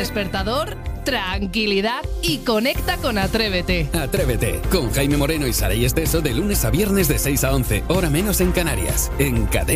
despertador, tranquilidad y conecta con Atrévete. Atrévete, con Jaime Moreno y Saray Esteso de lunes a viernes de 6 a 11, hora menos en Canarias, en Cadena.